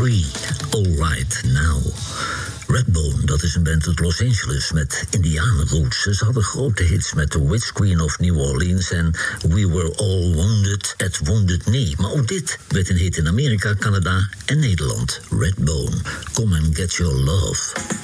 Free, Alright Now. Redbone, dat is een band uit Los Angeles met Indianenroots. Ze hadden grote hits met The Witch Queen of New Orleans en We Were All Wounded at Wounded Knee. Maar ook dit werd een hit in Amerika, Canada en Nederland. Redbone, Come and Get Your Love.